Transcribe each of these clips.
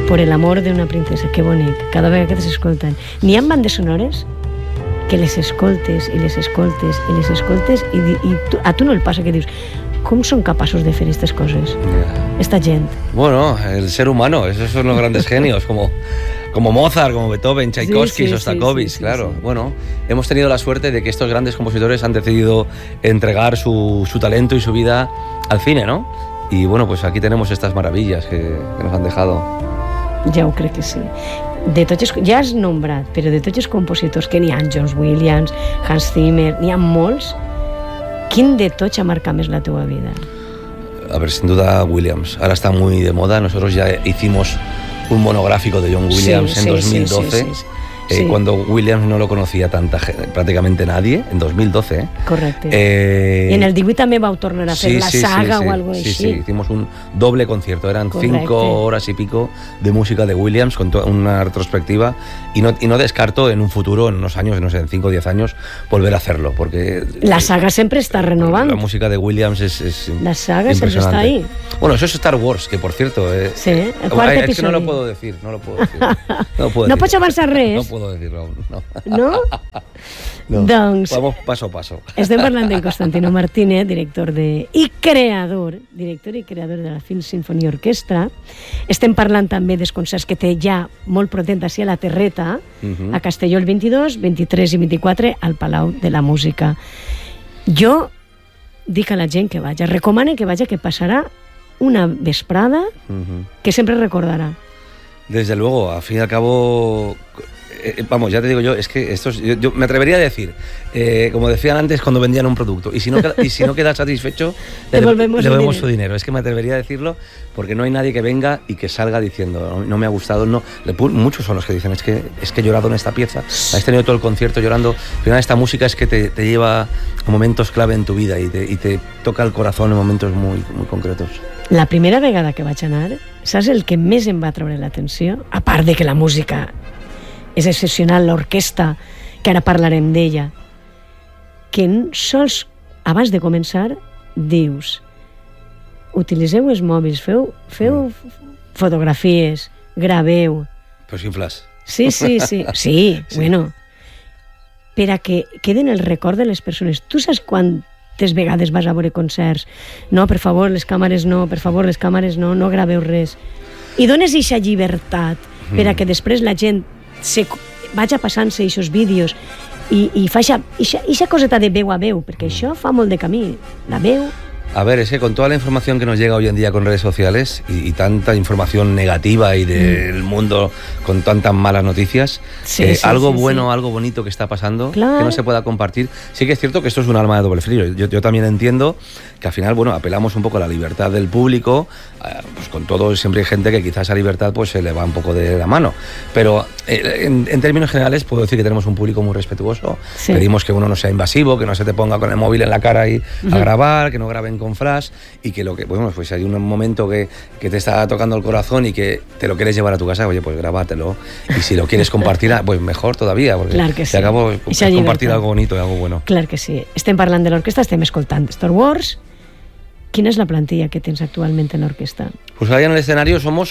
Por el amor de una princesa, que bonic, cada vegada que s'escolten. N'hi ha bandes sonores que les escoltes i les escoltes i les escoltes i a tu no el passa que dius com són capaços de fer estas coses, esta gent. Bueno, el ser humano, esos son los grandes genios, como Mozart, como Beethoven, Tchaikovsky, Shostakovich, claro. Sí. Bueno, hemos tenido la suerte de que estos grandes compositores han decidido entregar su talento y su vida al cine, ¿no? Y bueno, pues aquí tenemos estas maravillas que nos han dejado. Ja ho crec que sí. De tots, ja has nombrat, però de tots els compositors que n'hi ha, John Williams, Hans Zimmer, n'hi ha molts, quin de tots ha marcat més la teva vida? A ver, sin duda Williams. Ahora está muy de moda. Nosotros ya hicimos un monográfico de John Williams en 2012. Cuando Williams no lo conocía prácticamente nadie, en 2012. Correcte. I en el 18 també vau tornar a fer la saga o algo així. Sí, hicimos un doble concierto. Eran 5 horas y pico de música de Williams con una retrospectiva y no descarto en un futuro, en unos años, no sé, en 5 o 10 años, volver a hacerlo, porque... La saga siempre está renovando. La música de Williams es la saga siempre está ahí. Bueno, eso es Star Wars, que por cierto... sí, el quart episodi. Es que no lo puedo decir. No pots avançar res. No puedo decirlo aún, no. No? No. Doncs... Vamos paso a paso. Estem parlant d'en Constantino Martínez, director i creador de la Film Symphony Orchestra. Estem parlant també dels concerts que té ja molt protent així a la Terreta, a Castelló el 22, 23 i 24 al Palau de la Música. Jo dic a la gent que vaja, recomane que vaja, que passarà una vesprada que sempre recordarà. Desde luego, al fin y al cabo, vamos, ya te digo yo, es que yo me atrevería a decir, como decían antes cuando vendían un producto, y si no quedas satisfecho, le devolvemos su dinero. Es que me atrevería a decirlo porque no hay nadie que venga y que salga diciendo, no me ha gustado, no. Muchos son los que dicen, es que he llorado en esta pieza, has tenido todo el concierto llorando. Al final esta música es que te lleva a momentos clave en tu vida y te toca el corazón en momentos muy, muy concretos. La primera vegada que vaig anar, saps el que més em va treure l'atenció? A part de que la música és excepcional, l'orquestra, que ara parlarem d'ella, que sols abans de començar dius, utilitzeu els mòbils, feu fotografies, graveu. Però sin flash. Sí, bueno, per a que queden el record de les persones. Tu saps quantes vegades vas a veure concerts? No, per favor, les càmeres no, no graveu res. I dones eixa llibertat per a que després la gent vaja passant-se aquests vídeos i fa eixa coseta de veu a veu, perquè això fa molt de camí, la veu. A ver, es que con toda la información que nos llega hoy en día con redes sociales y tanta información negativa y del mundo con tantas malas noticias, algo bueno, algo bonito que está pasando, claro, que no se pueda compartir. Sí que es cierto que esto es un arma de doble filo. Yo también entiendo que al final, bueno, apelamos un poco a la libertad del público, pues con todo siempre hay gente que quizás esa libertad pues se le va un poco de la mano. Pero en términos generales puedo decir que tenemos un público muy respetuoso. Sí. Pedimos que uno no sea invasivo, que no se te ponga con el móvil en la cara y a grabar, que no graben con flash y que bueno, pues si hay un momento que te está tocando el corazón y que te lo quieres llevar a tu casa, oye, pues grabátelo. Y si lo quieres compartir, pues mejor todavía, porque clar que sí. Te acabo compartir algo bonito y algo bueno. Clar que sí. Estem parlant de l'orquestra, estem escoltant Star Wars. ¿Quina es la plantilla que tienes actualmente en la orquesta? Pues ahí en el escenario somos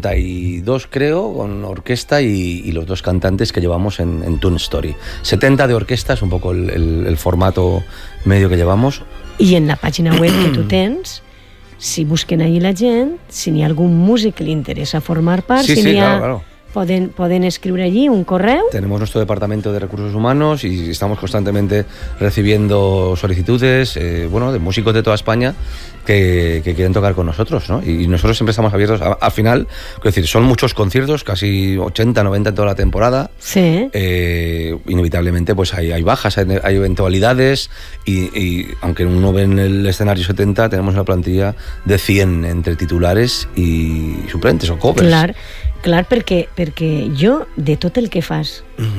72, creo, con orquesta y los 2 cantantes que llevamos en Toon Story. 70 de orquesta es un poco el formato medio que llevamos. I en la pàgina web que tu tens, si busquen ahí la gent, si n'hi ha algun músic que li interessa formar part, sí, si n'hi ha... claro. Pueden escribir allí un correo. Tenemos nuestro departamento de recursos humanos y estamos constantemente recibiendo solicitudes, de músicos de toda España que quieren tocar con nosotros, ¿no? Y nosotros siempre estamos abiertos. Al final, es decir, son muchos conciertos, casi 80, 90 en toda la temporada. Sí. Inevitablemente, pues hay bajas, hay eventualidades y aunque uno ve en el escenario 70, tenemos una plantilla de 100 entre titulares y suplentes o covers. Clar, perquè jo, de tot el que fas,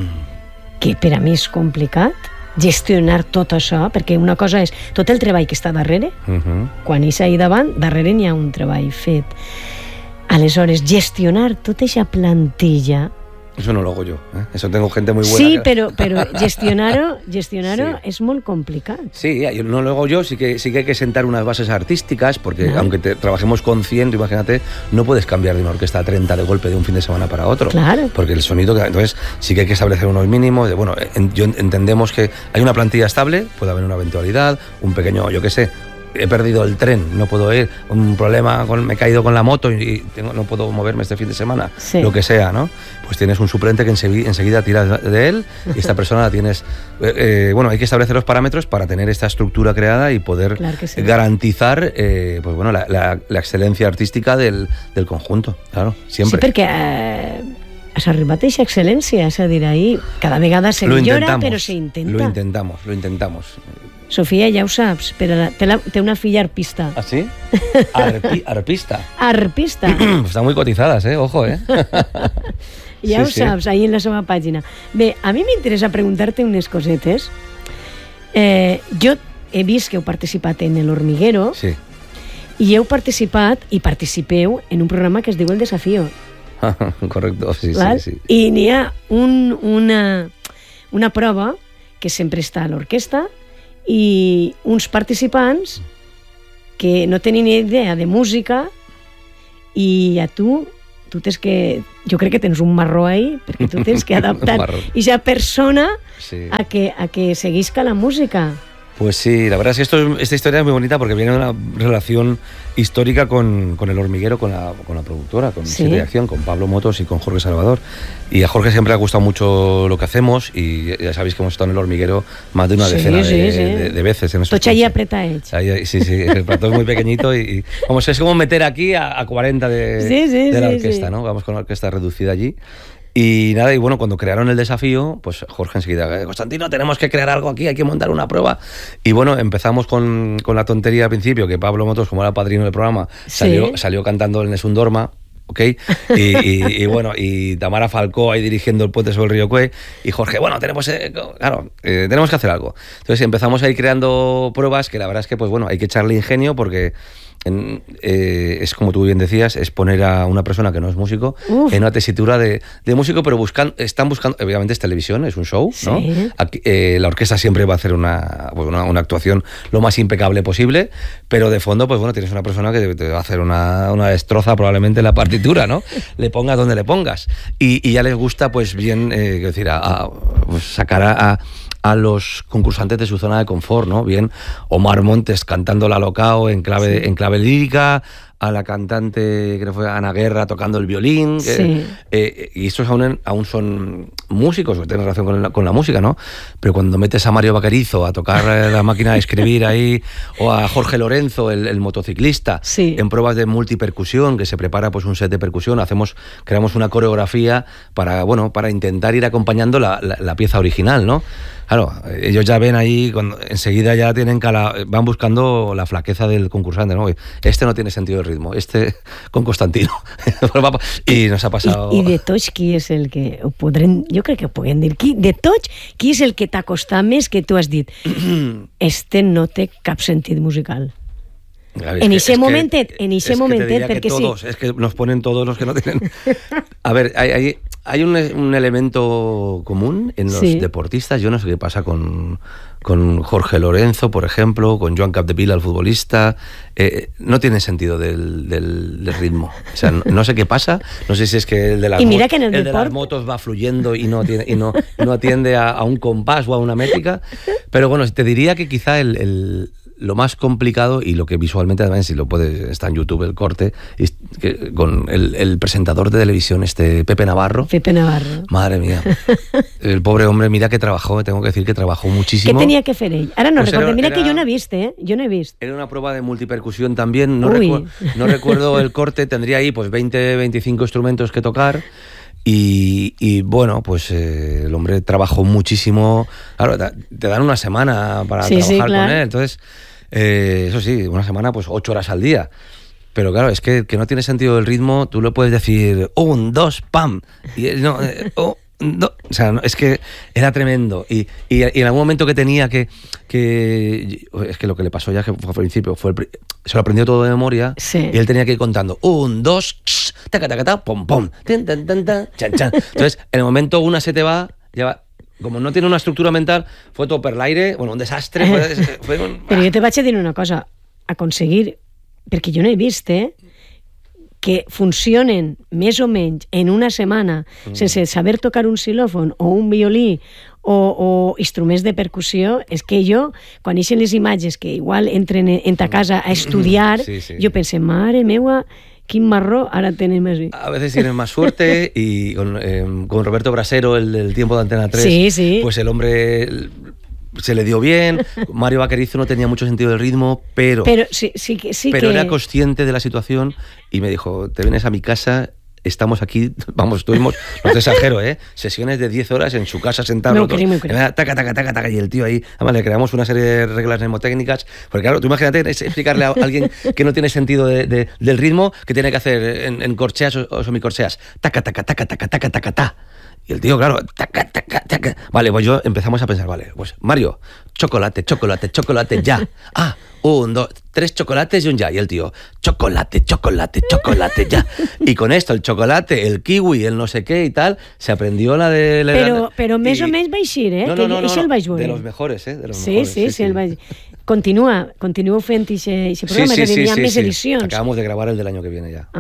que per a mi és complicat, gestionar tot això, perquè una cosa és tot el treball que està darrere, quan és ahí davant, darrere n'hi ha un treball fet. Aleshores, gestionar tota aquesta plantilla Eso no lo hago yo, ¿eh? Eso tengo gente muy buena. Sí, pero gestionar-ho és molt complicat. Sí, no lo hago yo, sí que hay que sentar unas bases artísticas, porque aunque trabajemos con 100, imagínate, no puedes cambiar de una orquesta a 30 de golpe de un fin de semana para otro. Claro. Porque el sonido, entonces sí que hay que establecer unos mínimos. Bueno, entendemos que hay una plantilla estable, puede haber una eventualidad, un pequeño, yo qué sé, he perdido el tren, no puedo ir, un problema, me he caído con la moto y no puedo moverme este fin de semana, lo que sea, ¿no? Pues tienes un suplente que enseguida tiras de él y esta persona la tienes... bueno, hay que establecer los parámetros para tener esta estructura creada y poder garantizar pues bueno, la excelencia artística del conjunto, claro, siempre. Sí, perquè has arribat a aquesta excel·lència, és a dir, ahir cada vegada se millora, però se intenta. Lo intentamos. Sofia, ja ho saps, però té una filla arpista. ¿Ah, sí? Arpista. Arpista. Están muy cotizadas, ojo, Ja ho saps, ahí en la seva pàgina. Bé, a mi m'interessa preguntar-te unes cosetes. Jo he vist que heu participat en El Hormiguero i heu participat i participeu en un programa que es diu El Desafío. Correcto, sí. I n'hi ha una prova que sempre està a l'orquestra i uns participants que no tenen ni idea de música i a tu tens que... Jo crec que tens un marró ahí perquè tu tens que adaptar aquesta persona a que seguisca la música. Pues sí, la verdad es que esta historia es muy bonita porque viene de una relación histórica con El Hormiguero, con la productora, con Siete de Acción, con Pablo Motos y con Jorge Salvador. Y a Jorge siempre le ha gustado mucho lo que hacemos y ya sabéis que hemos estado en El Hormiguero más de una decena de veces. Tots allí apretadets. Sí, el plató es muy pequeñito y vamos, es como meter aquí a 40 de la orquesta, ¿no? Vamos con la orquesta reducida allí. Y nada, y bueno, cuando crearon El Desafío, pues Jorge enseguida, Constantino, tenemos que crear algo aquí, hay que montar una prueba. Y bueno, empezamos con la tontería al principio, que Pablo Motos, como era padrino del programa, salió cantando el Nessun Dorma, ¿ok? Y bueno, y Tamara Falcó ahí dirigiendo El Puente sobre el Río Cue, y Jorge, bueno, tenemos que hacer algo. Entonces empezamos ahí creando pruebas que la verdad es que, pues bueno, hay que echarle ingenio porque... es como tú bien decías, es poner a una persona que no es músico en una tesitura de músico, pero están buscando, obviamente es televisión, es un show, ¿no? Aquí, la orquesta siempre va a hacer una actuación lo más impecable posible, pero de fondo, pues bueno, tienes una persona que te va a hacer una destroza probablemente en la partitura, ¿no? Le pongas donde le pongas. Y ya les gusta, pues bien, decir, pues sacar a los concursantes de su zona de confort, ¿no? Bien, Omar Montes cantando La Locao en clave lírica, a la cantante, creo que fue Ana Guerra, tocando el violín, y estos aún son músicos, que tienen relación con la música, ¿no? Pero cuando metes a Mario Vaquerizo a tocar la máquina de escribir ahí, o a Jorge Lorenzo, el motociclista, en pruebas de multipercusión, que se prepara pues un set de percusión, creamos una coreografía para intentar ir acompañando la pieza original, ¿no? Claro, ellos ya ven ahí, enseguida ya van buscando la flaqueza del concursante, ¿no? Este no tiene sentido del ritmo, este con Constantino. Y nos ha pasado... I de tots, qui és el que... Jo crec que ho podem dir. De tots, qui és el que t'ha costat més que tu has dit? Este no té cap sentit musical. En ese momentet, perquè todos, es que nos ponen todos los que no tienen... A ver, hay un elemento común en los deportistas. Yo no sé qué pasa con Jorge Lorenzo, por ejemplo, con Joan Capdevila, el futbolista. No tiene sentido del ritmo. O sea, no sé qué pasa. No sé si es que el de las motos va fluyendo y no atiende a un compás o a una métrica. Pero bueno, te diría que quizá lo más complicado, y lo que visualmente también, si lo puedes, está en YouTube el corte, con el presentador de televisión, Pepe Navarro. Madre mía. El pobre hombre, mira que trabajó, tengo que decir que trabajó muchísimo. ¿Qué tenía que hacer él? Ahora no pues recuerdo, mira que yo no he visto, Yo no he visto. Era una prueba de multipercusión también, no recuerdo el corte, tendría ahí pues 20, 25 instrumentos que tocar. Y bueno, pues el hombre trabajó muchísimo. Claro, te dan una semana para trabajar con él. Entonces, eso sí, una semana, pues 8 horas al día. Pero claro, es que no tiene sentido el ritmo. Tú le puedes decir 1, 2, pam. Y no, No, o sea, es que era tremendo. Y en algún momento que tenía que es que lo que le pasó ya que fue al principio se lo aprendió todo de memoria. Sí. Y él tenía que ir contando 1, 2, taca, taca, taca, pom, pom, tan, tan, tan, tan, chan, chan. Entonces, en el momento una se te va, ya va. Como no tiene una estructura mental, fue todo per l'aire, bueno, un desastre. Però jo te vaig a dir una cosa, aconseguir, perquè jo no he vist, que funcionen més o menys en una setmana sense saber tocar un xilòfon o un violí o instruments de percussió, és que jo, quan eixen les imatges que igual entren en ta casa a estudiar, jo pense, mare meua, quin marró ara tenem així. A veces tienen más suerte y con Roberto Brasero, el del tiempo de Antena 3, pues el hombre se le dio bien. Mario Vaquerizo no tenía mucho sentido del ritmo, pero era consciente de la situación y me dijo, te vienes a mi casa, estamos aquí, vamos, tuvimos, no te exagero, sesiones de 10 horas en su casa sentados. Taca, taca, taca, taca, y el tío ahí, además le creamos una serie de reglas mnemotécnicas, porque claro, tú imagínate explicarle a alguien que no tiene sentido del ritmo, que tiene que hacer en corcheas o semicorcheas, taca, taca, taca, taca, taca, taca, taca. Y el tío, claro, taca, taca, taca. Vale, pues yo empezamos a pensar, vale, pues Mario, chocolate, chocolate, chocolate, ya. 1, 2, 3 chocolates y un ya. Y el tío, chocolate, chocolate, chocolate, ya. Y con esto, el chocolate, el kiwi, el no sé qué y tal, se aprendió la de... Pero més o menys va eixir, No, de los mejores, de los mejores. Sí, el vaig... Continueu fent aquest programa, és a dir, hi ha més edicions. Acabamos de gravar el del año que viene ya.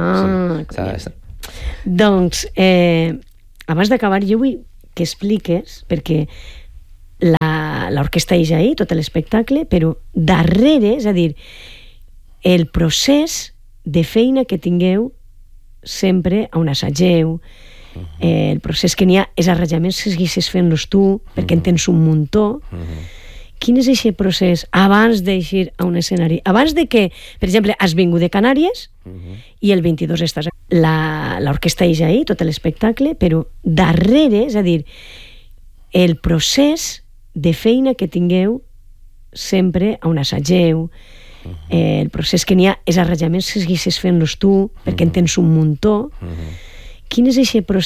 Doncs, abans d'acabar, jo vull que expliques, perquè l'orquestra és ahí, tot l'espectacle, però darrere, és a dir, el procés de feina que tingueu sempre on assageu, el procés que n'hi ha, els arranjaments que seguissis fent-los tu, perquè en tens un muntó. Quin és aquest procés abans d'eixir a un escenari? Abans de que, per exemple, has vingut de Canàries i el 22 estàs... L'orquestra és ahí, tot l'espectacle, però darrere, és a dir, el procés de feina que tingueu sempre on assageu, el procés que n'hi ha, els arranjaments que seguissis fent-los tu, perquè en tens un muntó. Quin és aquest procés